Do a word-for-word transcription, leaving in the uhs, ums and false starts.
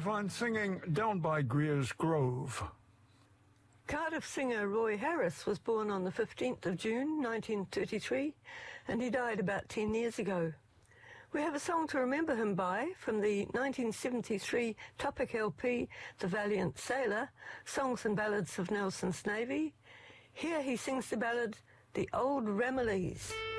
find singing Down by Greer's Grove. Cardiff singer Roy Harris was born on the fifteenth of June nineteen thirty-three, and he died about ten years ago. We have a song to remember him by from the nineteen seventy-three Topic L P, The Valiant Sailor, Songs and Ballads of Nelson's Navy. Here he sings the ballad, The Old Ramillies.